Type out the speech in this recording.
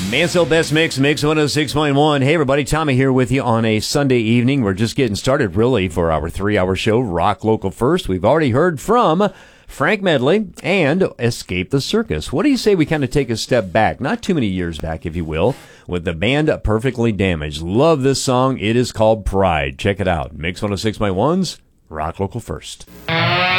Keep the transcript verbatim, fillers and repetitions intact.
Mansell Best Mix, Mix one oh six point one. Hey, everybody. Tommy here with you on a Sunday evening. We're just getting started, really, for our three-hour show, Rock Local First. We've already heard from Frank Medley and Escape the Circus. What do you say we kind of take a step back, not too many years back, if you will, with the band Perfectly Damaged. Love this song. It is called Pride. Check it out. Mix one oh six point one's Rock Local First.